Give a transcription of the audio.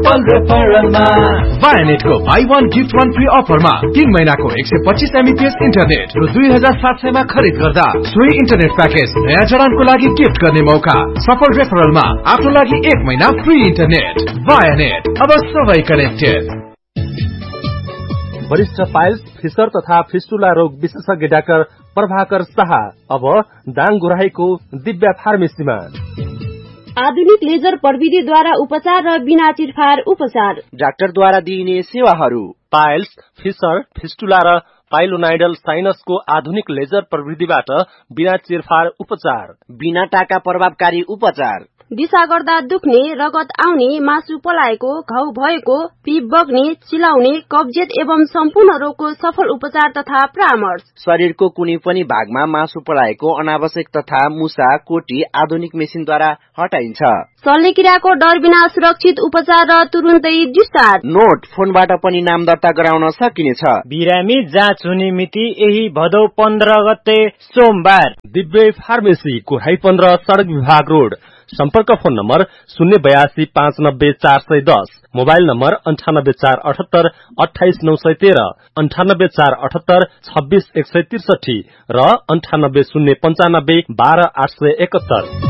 सफल रेफरलमा वायानेटको by 1 gift 1 free अफरमा 3 महिनाको 125 MBPS इन्टरनेट रु 2700 मा खरिद गर्दा सोही इन्टरनेट प्याकेज नयाँ जडानको लागि गिफ्ट गर्ने मौका। सफल रेफरलमा आफ्नो लागि 1 महिना फ्री इन्टरनेट। वायानेट, अब सबै कनेक्टेड। वरिष्ठ पाइल्स, फिसर तथा फिस्टुला रोग विशेषज्ञ डाक्टर प्रभाकर शाह अब दाङ गुराहीको दिव्या फार्मेसीमा। आधुनिक लेजर प्रविधिद्वारा उपचार र बिना चिरफार उपचार। डाक्टरद्वारा दिइने सेवाहरू पाइल्स, फिसर, फिस्टुला र पाइलोनाइडल साइनसको आधुनिक लेजर प्रविधिबाट बिना चिरफार उपचार, बिना टाका प्रभावकारी उपचार, दिशा गर्दा दुख्ने, रगत आउने, मासु पलाएको, घाउ भएको, पिप बग्ने, चिलाउने, कब्जियत एवं सम्पूर्ण रोगको सफल उपचार तथा परामर्श। शरीरको कुनै पनि भागमा मासु पलाएको, अनावश्यक तथा मुसा, कोटी आधुनिक मेसिनद्वारा हटाइन्छ। शल्यक्रियाको डर बिना सुरक्षित उपचार र तुरुन्तै डिस्चार्ज। नोट, फोनबाट पनि नाम दर्ता गराउन सकिनेछ। बिरामी जाँच हुने मिति यही भदौ 15 गते सोमबार। दिव्य फार्मेसी गुराही 15 सडक विभाग रोड। सम्पर्क फोन नम्बर 082 मोबाइल नम्बर 98478 28913, 98478 26163 र 980955 12871।